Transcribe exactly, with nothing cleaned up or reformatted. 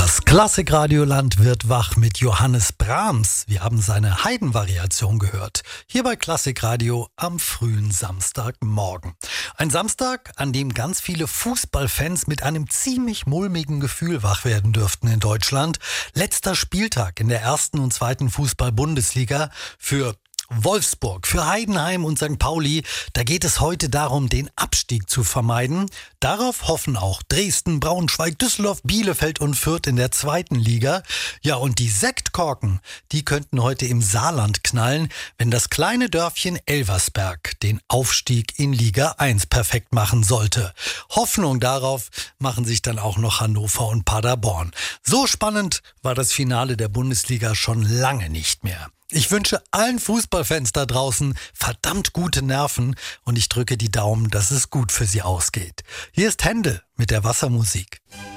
Das Klassikradioland wird wach mit Johannes Brahms. Wir haben seine Haydn-Variation gehört. Hier bei Klassikradio am frühen Samstagmorgen. Ein Samstag, an dem ganz viele Fußballfans mit einem ziemlich mulmigen Gefühl wach werden dürften in Deutschland. Letzter Spieltag in der ersten und zweiten Fußball-Bundesliga für Wolfsburg, für Heidenheim und Sankt Pauli. Da geht es heute darum, den Abstieg zu vermeiden. Darauf hoffen auch Dresden, Braunschweig, Düsseldorf, Bielefeld und Fürth in der zweiten Liga. Ja, und die Sektkorken, die könnten heute im Saarland knallen, wenn das kleine Dörfchen Elversberg den Aufstieg in Liga eins perfekt machen sollte. Hoffnung darauf machen sich dann auch noch Hannover und Paderborn. So spannend war das Finale der Bundesliga schon lange nicht mehr. Ich wünsche allen Fußballfans da draußen verdammt gute Nerven und ich drücke die Daumen, dass es gut für sie ausgeht. Hier ist Händel mit der Wassermusik.